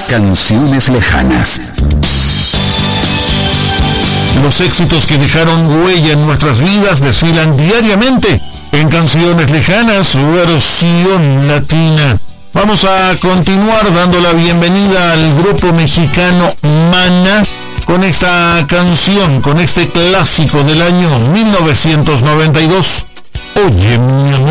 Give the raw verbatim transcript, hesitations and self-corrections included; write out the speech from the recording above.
Canciones lejanas. Los éxitos que dejaron huella en nuestras vidas desfilan diariamente en Canciones Lejanas, versión latina. Vamos a continuar dando la bienvenida al grupo mexicano Maná con esta canción, con este clásico del año mil novecientos noventa y dos. Oye, mi amor.